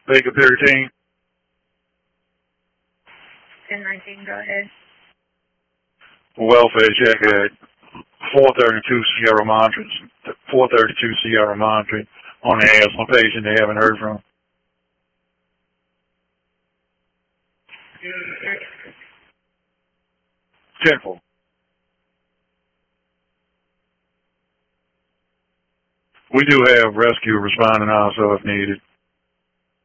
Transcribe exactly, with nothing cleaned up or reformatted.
Baker thirteen. ten nineteen, go ahead. Welfare check at four thirty-two Sierra Madre, four thirty-two Sierra Madre on the air. Some patient they haven't heard from. ten four. We do have rescue responding also if needed.